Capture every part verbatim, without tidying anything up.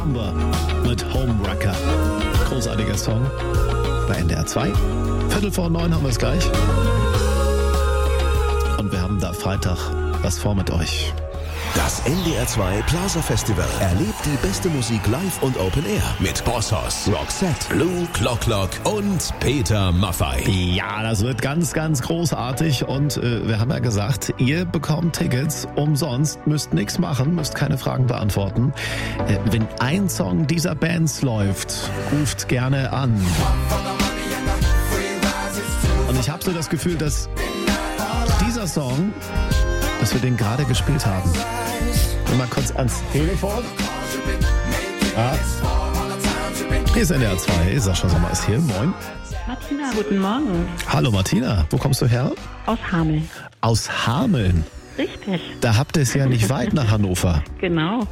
Mit Homewrecker. Großartiger Song bei N D R zwei. Viertel vor neun haben wir es gleich. Und wir haben da Freitag was vor mit euch. Das N D R zwei Plaza Festival erlebt die beste Musik live und Open Air mit Boss Hoss, Roxette, Blue, Clock Clock und Peter Maffay. Ja, das wird ganz, ganz großartig und äh, wir haben ja gesagt, ihr bekommt Tickets umsonst, müsst nichts machen, müsst keine Fragen beantworten. Äh, wenn ein Song dieser Bands läuft, ruft gerne an. Und ich habe so das Gefühl, dass dieser Song, dass wir den gerade gespielt haben. Mal kurz ans Telefon. Ja. Hier ist N D R zwei. Sascha Sommer ist hier. Moin. Martina, guten Morgen. Hallo Martina. Wo kommst du her? Aus Hameln. Aus Hameln? Richtig. Da habt ihr es ja nicht weit nach Hannover. Genau.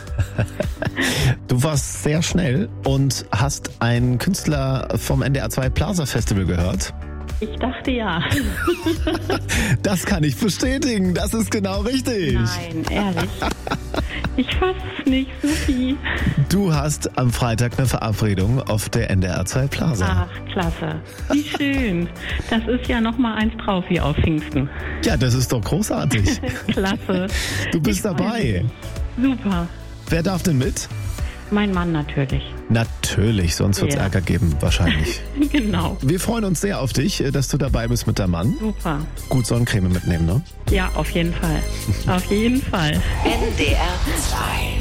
Du warst sehr schnell und hast einen Künstler vom N D R zwei Plaza Festival gehört. Ich dachte ja. Das kann ich bestätigen. Das ist genau richtig. Nein, ehrlich. Ich fass es nicht, Sophie. Du hast am Freitag eine Verabredung auf der N D R zwei Plaza. Ach, klasse. Wie schön. Das ist ja noch mal eins drauf hier auf Pfingsten. Ja, das ist doch großartig. Klasse. Du bist Ich dabei. Super. Wer darf denn mit? Mein Mann natürlich. Natürlich, sonst wird es Ja. Ärger geben, wahrscheinlich. Genau. Wir freuen uns sehr auf dich, dass du dabei bist mit deinem Mann. Super. Gut Sonnencreme mitnehmen, ne? Ja, auf jeden Fall. Auf jeden Fall. N D R zwei.